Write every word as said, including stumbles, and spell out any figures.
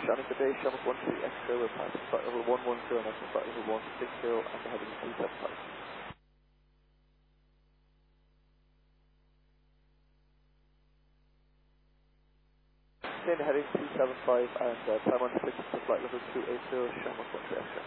Shannon, good day, Shamrock one three X-ray, we're passing flight level one one zero, next flight level one six zero, and we're heading two seven five. Okay, heading two seven five, and uh, time on six to flight level two eight zero, Shamrock one three X-ray.